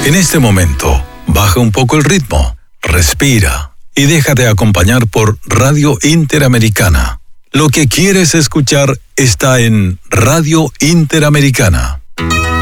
En este momento, baja un poco el ritmo, respira y déjate acompañar por Radio Interamericana. Lo que quieres escuchar está en Radio Interamericana.